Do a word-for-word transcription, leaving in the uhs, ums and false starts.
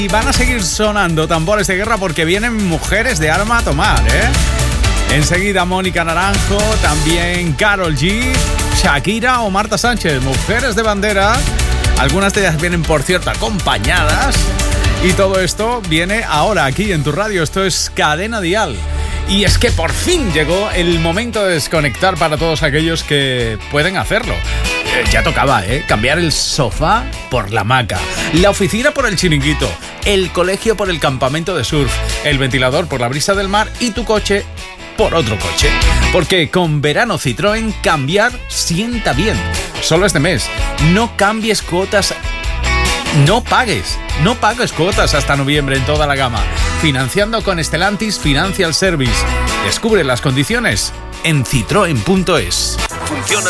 Y van a seguir sonando tambores de guerra porque vienen mujeres de arma a tomar, ¿eh? Enseguida Mónica Naranjo, también Karol G, Shakira o Marta Sánchez, mujeres de bandera. Algunas de ellas vienen, por cierto, acompañadas. Y todo esto viene ahora aquí en tu radio. Esto es Cadena Dial. Y es que por fin llegó el momento de desconectar para todos aquellos que pueden hacerlo. Eh, ya tocaba, ¿eh? Cambiar el sofá por la hamaca, la oficina por el chiringuito, el colegio por el campamento de surf, el ventilador por la brisa del mar y tu coche por otro coche. Porque con Verano Citroën cambiar sienta bien. Solo este mes. No cambies cuotas. No pagues. No pagues cuotas hasta noviembre en toda la gama. Financiando con Stellantis Financial Service. Descubre las condiciones en citroen punto es. Funciona